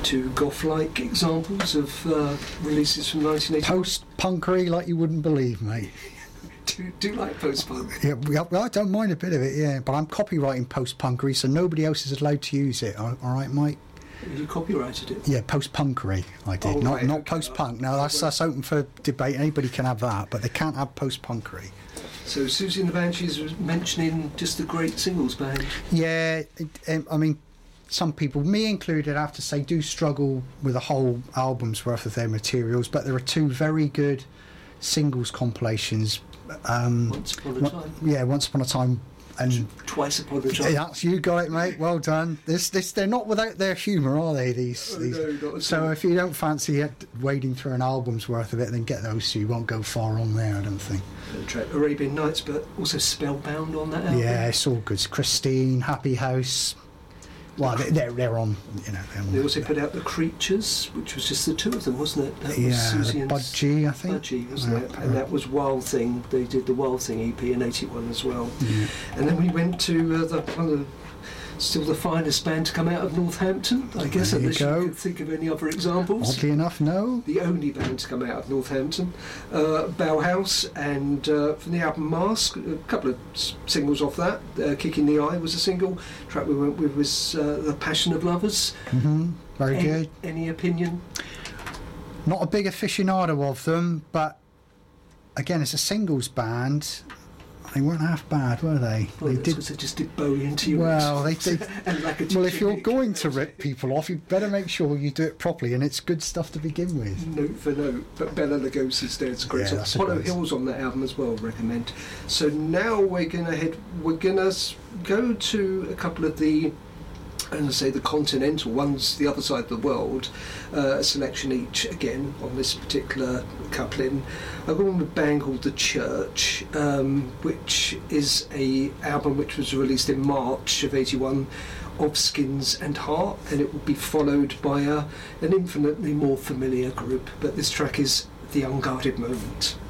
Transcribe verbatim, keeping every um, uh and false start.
to goth-like examples of uh, releases from nineteen eighty. Post-punkery like you wouldn't believe, mate. do, do like post-punk? Yeah, well, I don't mind a bit of it, yeah, but I'm copywriting post-punkery, so nobody else is allowed to use it, all right, Mike? You copyrighted it? Yeah, post-punkery I did, oh, not right, not okay. post-punk. No, that's, that's open for debate, anybody can have that, but they can't have post-punkery. So Susie and the Banshees was mentioning just the great singles band. Yeah, it, um, I mean, some people, me included, I have to say, do struggle with a whole album's worth of their materials, but there are two very good singles compilations. Um, Once Upon a Time. Yeah, Once Upon a Time. And Twice Upon a Time. That's you got it, mate. Well done. This, this, they're not without their humour, are they? These, Oh, these? no, not at So all. if you don't fancy it, wading through an album's worth of it, then get those two. You won't go far on there, I don't think. Track Arabian Nights, but also Spellbound on that album. Yeah, it's all good. Christine, Happy House. Well, they- they're they're on. You know. They're on They also put out The Creatures, which was just the two of them, wasn't it? That was yeah, Susie the and Budgie, I think. Budgie, wasn't Yeah, it? And that was Wild Thing. They did the Wild Thing E P in eighty-one as well. Yeah. And then we went to uh, the one of the, still the finest band to come out of Northampton, I guess, There you unless go. you could think of any other examples. Oddly enough, no. The only band to come out of Northampton, uh, Bauhaus, and uh, from the album Mask, a couple of s- singles off that. Uh, Kick in the Eye was a single. Track we went with was uh, The Passion of Lovers. hmm Very any, good. Any opinion? Not a big aficionado of them, but again, it's a singles band. They weren't half bad, were they? Well, they that's did. 'cause they just did Bowie into you. Well, they did. and Lackachuchik. Well, if you're going to rip people off, you better make sure you do it properly, and it's good stuff to begin with. Note for note, but Bela Lugosi's there. It's a great Yeah, song. that's a Apollo great- Hill's on that album as well. Recommend. So now we're gonna head. We're gonna s- go to a couple of the, and I say the continental ones, the other side of the world. Uh, a selection each again on this particular coupling. I've gone with a band called The Church, um, which is a album which was released in March of eighty-one, of Skins and Heart, and it will be followed by a, an infinitely more familiar group. But this track is The Unguarded Moment.